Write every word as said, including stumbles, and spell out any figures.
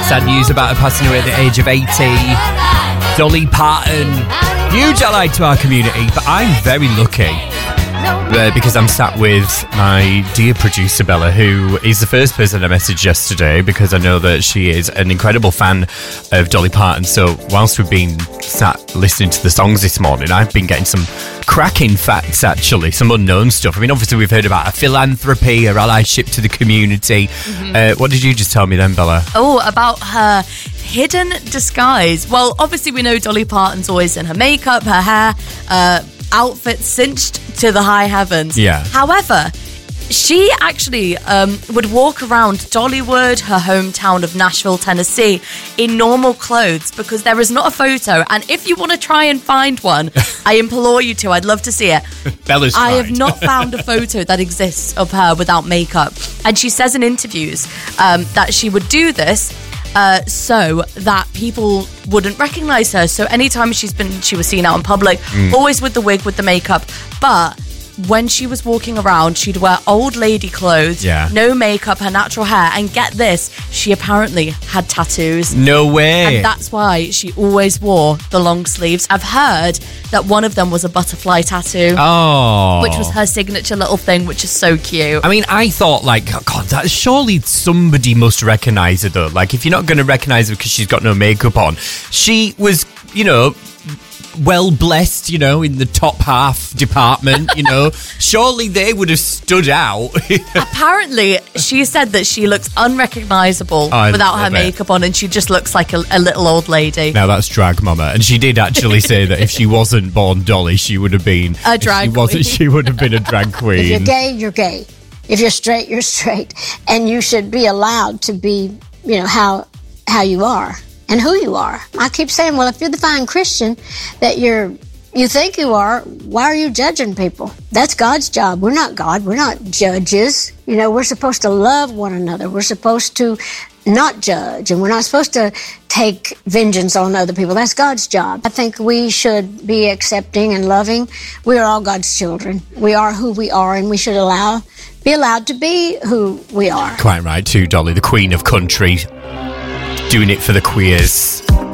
Sad news about her passing away at the age of eighty. Dolly Parton, huge ally to our community, but I'm very lucky uh, because I'm sat with my dear producer Bella, who is the first person I messaged yesterday because I know that she is an incredible fan of Dolly Parton. So whilst we've been sat listening to the songs this morning, I've been getting some cracking facts, actually, some unknown stuff. I mean, obviously we've heard about her philanthropy, her allyship to the community. Mm-hmm. Uh, what did you just tell me then, Bella? Oh, about her hidden disguise. Well, obviously we know Dolly Parton's always in her makeup, her hair, uh, outfit cinched to the high heavens. Yeah. However, she actually um, would walk around Dollywood, her hometown of Nashville, Tennessee, in normal clothes because there is not a photo. And if you want to try and find one, I implore you to. I'd love to see it. Bella's I tried. have not found a photo that exists of her without makeup. And she says in interviews um, that she would do this Uh, so that people wouldn't recognise her. So anytime she's been, she was seen out in public, mm. always with the wig, with the makeup. But when she was walking around, she'd wear old lady clothes, yeah. no makeup, her natural hair. And get this, she apparently had tattoos. No way. And that's why she always wore the long sleeves. I've heard that one of them was a butterfly tattoo. Oh. Which was her signature little thing, which is so cute. I mean, I thought, like, oh God, that surely somebody must recognise her, though. Like, if you're not going to recognise her because she's got no makeup on, she was, you know, well blessed, you know, in the top half department, you know. Surely they would have stood out. Apparently, she said that she looks unrecognisable oh, without her it. makeup on, and she just looks like a, a little old lady. Now that's drag mama, and she did actually say that if she wasn't born Dolly, she would have been a drag if she wasn't, queen. She would have been a drag queen. If you're gay, you're gay. If you're straight, you're straight, and you should be allowed to be, you know, how how you are. And who you are. I keep saying, well, if you're the fine Christian that you're, you think you are, why are you judging people? That's God's job. We're not God. We're not judges. You know, we're supposed to love one another. We're supposed to not judge, and we're not supposed to take vengeance on other people. That's God's job. I think we should be accepting and loving. We are all God's children. We are who we are, and we should allow, be allowed to be who we are. Quite right, too, Dolly, the queen of country. Doing it for the queers.